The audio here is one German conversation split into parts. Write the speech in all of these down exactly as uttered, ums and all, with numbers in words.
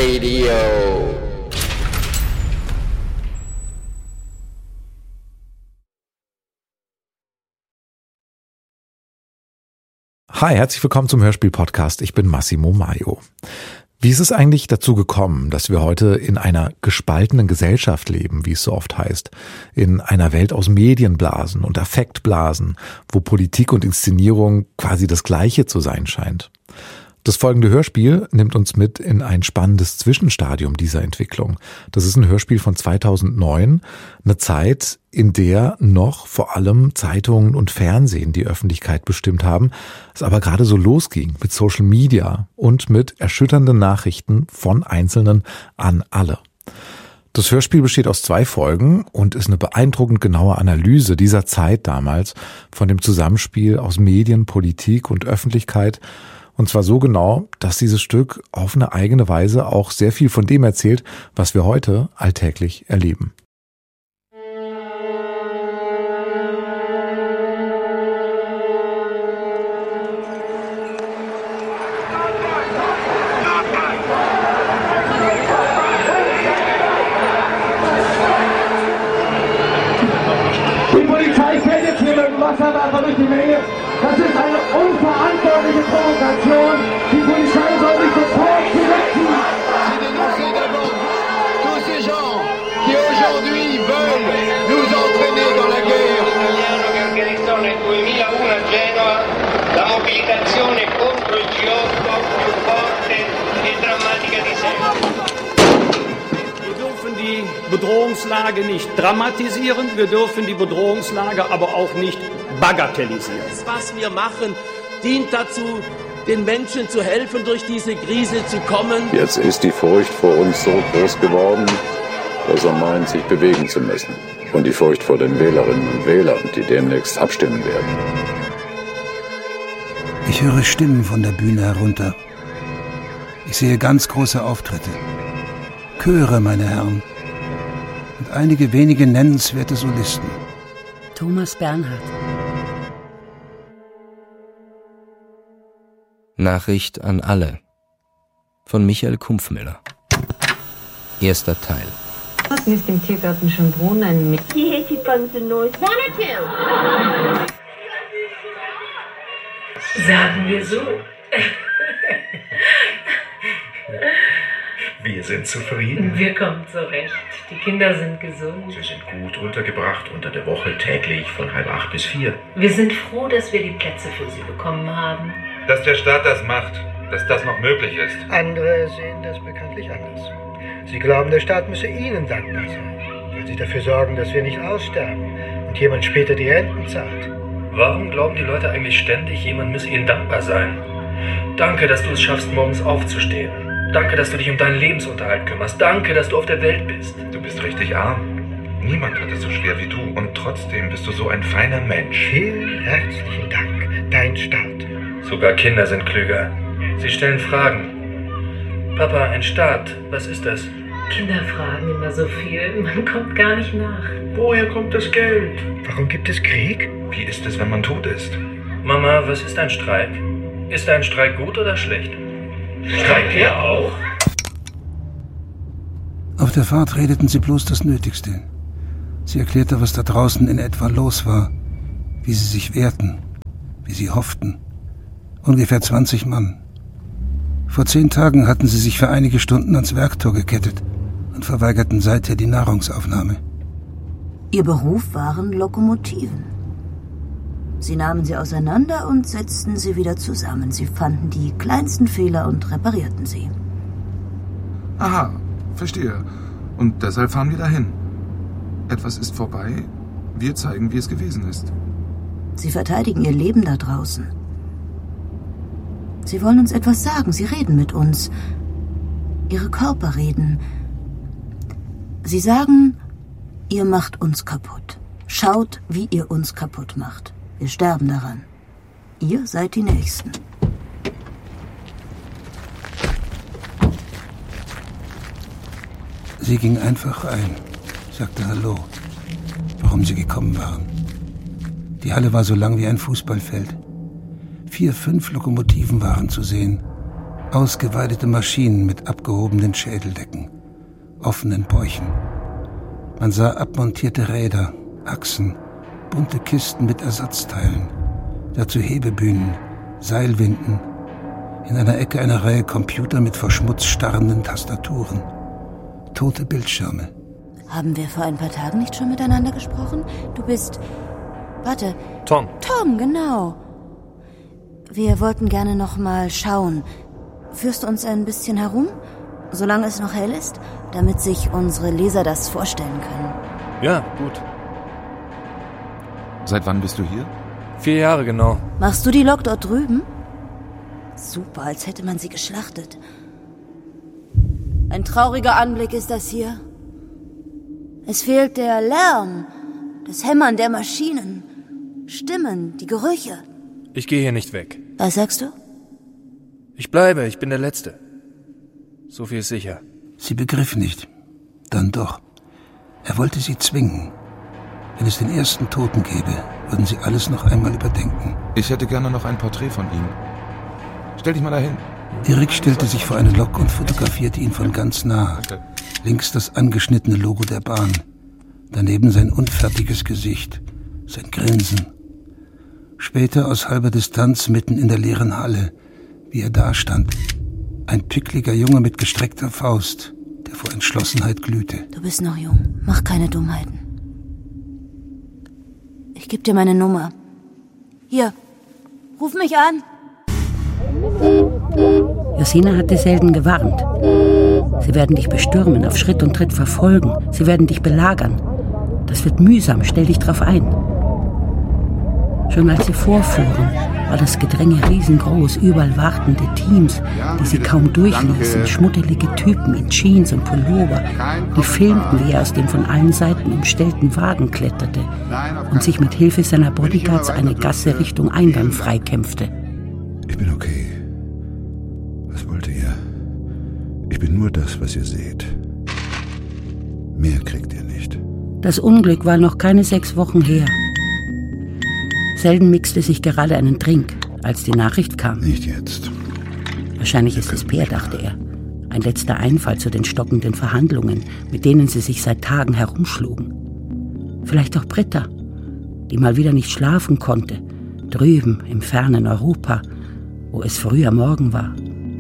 Radio. Hi, herzlich willkommen zum Hörspiel-Podcast. Ich bin Massimo Maio. Wie ist es eigentlich dazu gekommen, dass wir heute in einer gespaltenen Gesellschaft leben, wie es so oft heißt, in einer Welt aus Medienblasen und Affektblasen, wo Politik und Inszenierung quasi das Gleiche zu sein scheint? Das folgende Hörspiel nimmt uns mit in ein spannendes Zwischenstadium dieser Entwicklung. Das ist ein Hörspiel von zweitausendneun, eine Zeit, in der noch vor allem Zeitungen und Fernsehen die Öffentlichkeit bestimmt haben, es aber gerade so losging mit Social Media und mit erschütternden Nachrichten von Einzelnen an alle. Das Hörspiel besteht aus zwei Folgen und ist eine beeindruckend genaue Analyse dieser Zeit damals von dem Zusammenspiel aus Medien, Politik und Öffentlichkeit. Und zwar so genau, dass dieses Stück auf eine eigene Weise auch sehr viel von dem erzählt, was wir heute alltäglich erleben. Die Polizei fährt jetzt hier mit dem Wasserwerfer durch die Menge. Das ist eine unverantwortliche Provokation. Die Polizei soll sich sofort zurückziehen. C'est dénoncer d'abord tous ces gens qui aujourd'hui veulent nous entraîner dans la guerre. Italiano che organizzò nel duemilauno a Genova la mobilitazione contro il G otto più forte e drammatica di sempre. Wir dürfen die Bedrohungslage nicht dramatisieren, wir dürfen die Bedrohungslage aber auch nicht bagatellisieren. Was wir machen, dient dazu, den Menschen zu helfen, durch diese Krise zu kommen. Jetzt ist die Furcht vor uns so groß geworden, dass er meint, sich bewegen zu müssen. Und die Furcht vor den Wählerinnen und Wählern, die demnächst abstimmen werden. Ich höre Stimmen von der Bühne herunter. Ich sehe ganz große Auftritte. Chöre, meine Herren. Und einige wenige nennenswerte Solisten. Thomas Bernhard. Nachricht an alle von Michael Kumpfmüller. Erster Teil. Draußen ist im Tiergarten Schönbrunn ein Mädchen. Die hätte von the Noise. Wanna two. Sagen wir so. Wir sind zufrieden. Wir kommen zurecht. Die Kinder sind gesund. Sie sind gut untergebracht unter der Woche täglich von halb acht bis vier. Wir sind froh, dass wir die Plätze für sie bekommen haben. Dass der Staat das macht, dass das noch möglich ist. Andere sehen das bekanntlich anders. Sie glauben, der Staat müsse ihnen dankbar sein, weil sie dafür sorgen, dass wir nicht aussterben und jemand später die Renten zahlt. Warum glauben die Leute eigentlich ständig, jemand müsse ihnen dankbar sein? Danke, dass du es schaffst, morgens aufzustehen. Danke, dass du dich um deinen Lebensunterhalt kümmerst. Danke, dass du auf der Welt bist. Du bist richtig arm. Niemand hat es so schwer wie du. Und trotzdem bist du so ein feiner Mensch. Vielen herzlichen Dank, dein Staat. Sogar Kinder sind klüger. Sie stellen Fragen. Papa, ein Staat, was ist das? Kinder fragen immer so viel, man kommt gar nicht nach. Woher kommt das Geld? Warum gibt es Krieg? Wie ist es, wenn man tot ist? Mama, was ist ein Streik? Ist ein Streik gut oder schlecht? Streikt ihr auch? Auf der Fahrt redeten sie bloß das Nötigste. Sie erklärte, was da draußen in etwa los war, wie sie sich wehrten, wie sie hofften. Ungefähr zwanzig Mann. Vor zehn Tagen hatten sie sich für einige Stunden ans Werktor gekettet und verweigerten seither die Nahrungsaufnahme. Ihr Beruf waren Lokomotiven. Sie nahmen sie auseinander und setzten sie wieder zusammen. Sie fanden die kleinsten Fehler und reparierten sie. Aha, verstehe. Und deshalb fahren wir dahin. Etwas ist vorbei. Wir zeigen, wie es gewesen ist. Sie verteidigen ihr Leben da draußen. Sie wollen uns etwas sagen. Sie reden mit uns. Ihre Körper reden. Sie sagen, ihr macht uns kaputt. Schaut, wie ihr uns kaputt macht. Wir sterben daran. Ihr seid die Nächsten. Sie ging einfach ein, sagte Hallo, warum sie gekommen waren. Die Halle war so lang wie ein Fußballfeld. Vier, fünf Lokomotiven waren zu sehen. Ausgeweidete Maschinen mit abgehobenen Schädeldecken, offenen Bäuchen. Man sah abmontierte Räder, Achsen, bunte Kisten mit Ersatzteilen, dazu Hebebühnen, Seilwinden, in einer Ecke eine Reihe Computer mit vor Schmutz starrenden Tastaturen, tote Bildschirme. Haben wir vor ein paar Tagen nicht schon miteinander gesprochen? Du bist... Warte. Tom. Tom, genau. Wir wollten gerne noch mal schauen. Führst du uns ein bisschen herum, solange es noch hell ist, damit sich unsere Leser das vorstellen können? Ja, gut. Seit wann bist du hier? Vier Jahre genau. Machst du die Lok dort drüben? Super, als hätte man sie geschlachtet. Ein trauriger Anblick ist das hier. Es fehlt der Lärm, das Hämmern der Maschinen, Stimmen, die Gerüche. Ich gehe hier nicht weg. Was sagst du? Ich bleibe, ich bin der Letzte. So viel ist sicher. Sie begriff nicht. Dann doch. Er wollte sie zwingen. Wenn es den ersten Toten gäbe, würden sie alles noch einmal überdenken. Ich hätte gerne noch ein Porträt von ihm. Stell dich mal dahin. Erik stellte sich vor eine Lok und fotografierte ihn von ganz nah. Links das angeschnittene Logo der Bahn. Daneben sein unfertiges Gesicht, sein Grinsen. Später aus halber Distanz mitten in der leeren Halle, wie er dastand. Ein pickliger Junge mit gestreckter Faust, der vor Entschlossenheit glühte. Du bist noch jung, mach keine Dummheiten. Ich gebe dir meine Nummer. Hier, ruf mich an. Josina hatte Selden gewarnt. Sie werden dich bestürmen, auf Schritt und Tritt verfolgen. Sie werden dich belagern. Das wird mühsam, stell dich drauf ein. Schon als sie vorfuhren, war das Gedränge riesengroß, überall wartende Teams, die sie kaum durchließen, schmuddelige Typen in Jeans und Pullover, die filmten, wie er aus dem von allen Seiten umstellten Wagen kletterte und sich mit Hilfe seiner Bodyguards eine Gasse Richtung Eingang freikämpfte. Ich bin okay. Was wollt ihr? Ich bin nur das, was ihr seht. Mehr kriegt ihr nicht. Das Unglück war noch keine sechs Wochen her. Selden mixte sich gerade einen Drink, als die Nachricht kam. Nicht jetzt. Wahrscheinlich ist es Peer, dachte er. Ein letzter Einfall zu den stockenden Verhandlungen, mit denen sie sich seit Tagen herumschlugen. Vielleicht auch Britta, die mal wieder nicht schlafen konnte, drüben im fernen Europa, wo es früher Morgen war.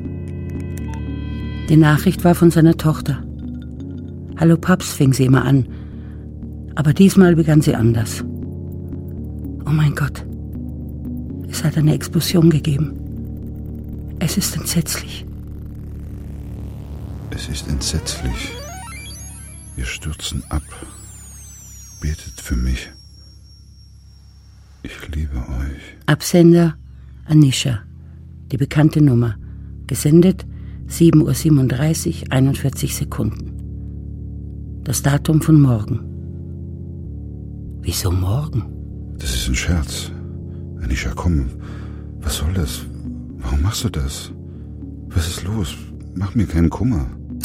Die Nachricht war von seiner Tochter. Hallo Paps, fing sie immer an. Aber diesmal begann sie anders. Oh mein Gott, es hat eine Explosion gegeben. Es ist entsetzlich. Es ist entsetzlich. Wir stürzen ab. Betet für mich. Ich liebe euch. Absender Anisha, die bekannte Nummer. Gesendet sieben Uhr siebenunddreißig, einundvierzig Sekunden. Das Datum von morgen. Wieso morgen? Das ist ein Scherz. Anisha, komm. Was soll das? Warum machst du das? Was ist los? Mach mir keinen Kummer.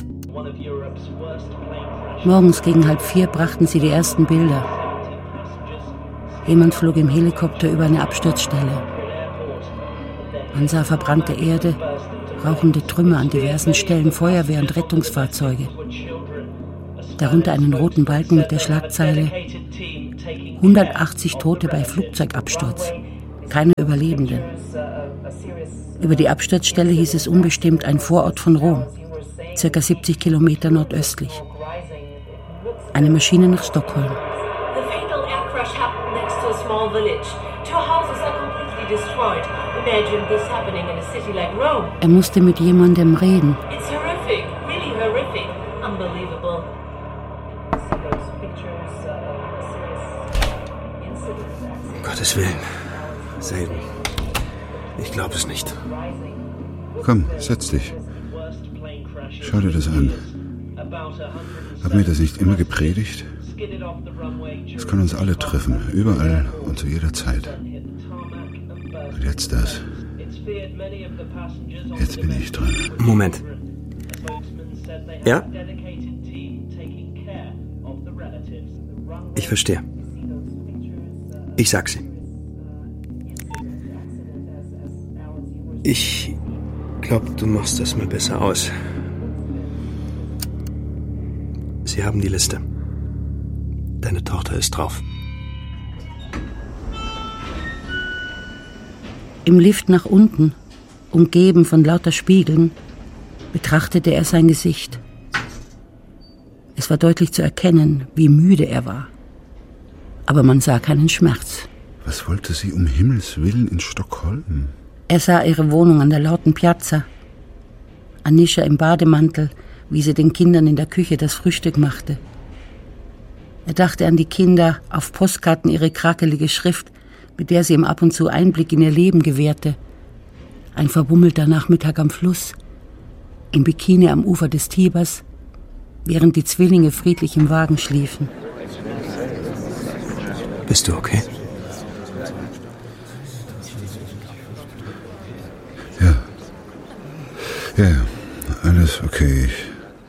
Morgens gegen halb vier brachten sie die ersten Bilder. Jemand flog im Helikopter über eine Absturzstelle. Man sah verbrannte Erde, rauchende Trümmer an diversen Stellen, Feuerwehr- und Rettungsfahrzeuge. Darunter einen roten Balken mit der Schlagzeile hundertachtzig Tote bei Flugzeugabsturz. Keine Überlebenden. Über die Absturzstelle hieß es unbestimmt ein Vorort von Rom, circa siebzig Kilometer nordöstlich. Eine Maschine nach Stockholm. Er musste mit jemandem reden. Um Gottes Willen. Selden. Ich glaube es nicht. Komm, setz dich. Schau dir das an. Hab mir das nicht immer gepredigt? Es kann uns alle treffen, überall und zu jeder Zeit. Und jetzt das. Jetzt bin ich dran. Moment. Ja? Ich verstehe. Ich sag's ihm. Ich glaube, du machst das mal besser aus. Sie haben die Liste. Deine Tochter ist drauf. Im Lift nach unten, umgeben von lauter Spiegeln, betrachtete er sein Gesicht. Es war deutlich zu erkennen, wie müde er war. Aber man sah keinen Schmerz. Was wollte sie um Himmels Willen in Stockholm? Er sah ihre Wohnung an der lauten Piazza. Anisha im Bademantel, wie sie den Kindern in der Küche das Frühstück machte. Er dachte an die Kinder, auf Postkarten ihre krakelige Schrift, mit der sie ihm ab und zu Einblick in ihr Leben gewährte. Ein verbummelter Nachmittag am Fluss, im Bikini am Ufer des Tibers, während die Zwillinge friedlich im Wagen schliefen. Bist du okay? Ja. Ja, ja. Alles okay. Ich,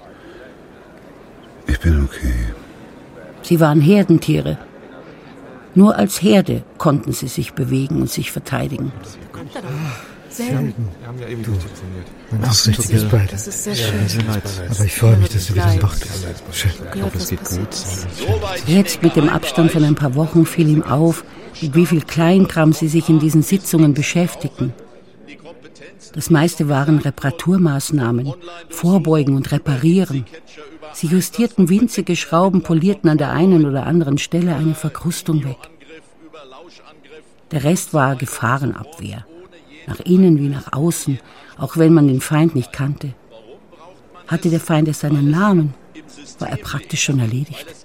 ich bin okay. Sie waren Herdentiere. Nur als Herde konnten sie sich bewegen und sich verteidigen. Selten. Wir haben ja ewig telefoniert. Mein aufrichtiges Beileid. Das ist sehr schön. Aber ich freue mich, dass du wieder wach bist. Schön. Ich hoffe, es geht gut. Jetzt mit dem Abstand von ein paar Wochen fiel ihm auf, mit wie viel Kleinkram sie sich in diesen Sitzungen beschäftigten. Das meiste waren Reparaturmaßnahmen, Vorbeugen und Reparieren. Sie justierten winzige Schrauben, polierten an der einen oder anderen Stelle eine Verkrustung weg. Der Rest war Gefahrenabwehr. Nach innen wie nach außen, auch wenn man den Feind nicht kannte. Hatte der Feind erst seinen Namen, war er praktisch schon erledigt.